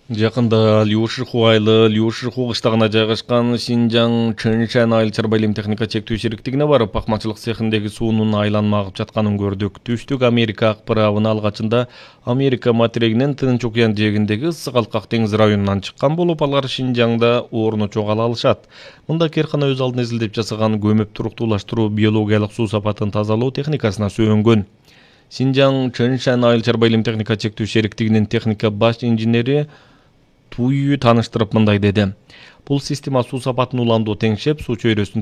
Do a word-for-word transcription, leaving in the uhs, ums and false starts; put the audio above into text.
Жакында Люшиху айлы Люшиху кыштагына жайгашкан Синжаң Чэншэн айыл чарба илим техника чектүү шериктигине барып, акмачылык цехиндеги суунун айланма агып жатканын көрдүк. Түштүк Америка акпарабын алгачында Америка материгинин Тынч океан жээгиндеги ысык алкак деңиз районунан чыккан болуп, алар Шинжаңда орну чогала алышат. Мында Керкана өз алдына изилдеп жасаган көмөп туруктуулаштыруу биологиялык суу сапатын тазалоо техникасына сүйөнгөн. Синжаң Чэншэн айыл чарба илим техника чектүү шериктигинин техника баш инженери Туйю таныштырып мындай деди. Бул система суу сапатын уламдуу теңшеп, суу чөйрөсүн